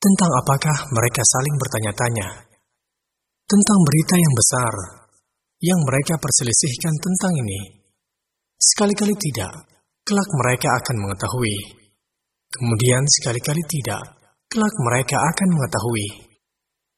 Tentang apakah mereka saling bertanya-tanya? Tentang berita yang besar yang mereka perselisihkan tentang ini. Sekali-kali tidak, kelak mereka akan mengetahui. Kemudian sekali-kali tidak, kelak mereka akan mengetahui.